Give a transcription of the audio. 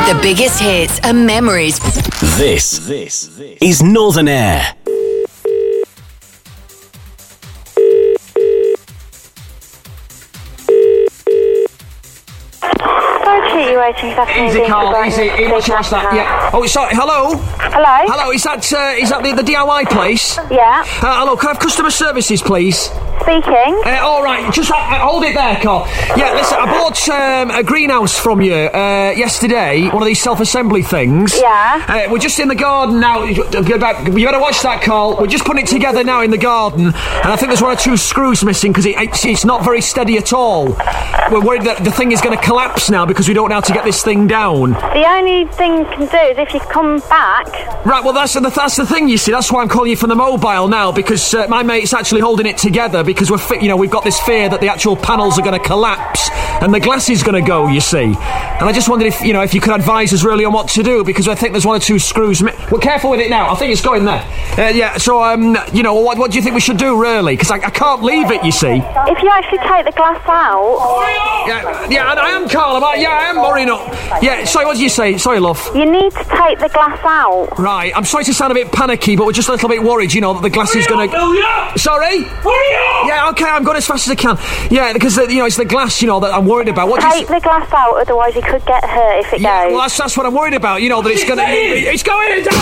The biggest hits and memories. This is Northern Air. Easy, Carl, easy. What's that? Yeah. Oh, sorry. Hello? Hello? Hello, is that the DIY place? Yeah. Hello, can I have customer services, please? Speaking. All right, just hold it there, Carl. Yeah, listen, I bought a greenhouse from you yesterday, one of these self-assembly things. Yeah. We're just in the garden now. You better watch that, Carl. We're just putting it together now in the garden, and I think there's one or two screws missing because it's not very steady at all. We're worried that the thing is going to collapse now because we don't know how to get this thing down. The only thing you can do is if you come back. Right, well, that's the thing, you see. That's why I'm calling you from the mobile now, because my mate's actually holding it together because we've got this fear that the actual panels are going to collapse and the glass is going to go, you see. And I just wondered if you could advise us really on what to do, because I think there's one or two screws. We're careful with it now. I think it's going there. So, what do you think we should do, really? Because I can't leave it, you see. If you actually take the glass out. Yeah, and I am, Carl. I am hurrying up. Yeah, sorry, what did you say? Sorry, love. You need to take the glass out. Right, I'm sorry to sound a bit panicky, but we're just a little bit worried, that the glass is going to... Sorry? Hurry up! Yeah, okay, I'm going as fast as I can. Yeah, because, it's the glass, that I'm worried about. Take the glass out, otherwise you could get hurt if it goes. Well, that's what I'm worried about, that it's going to... It's going in!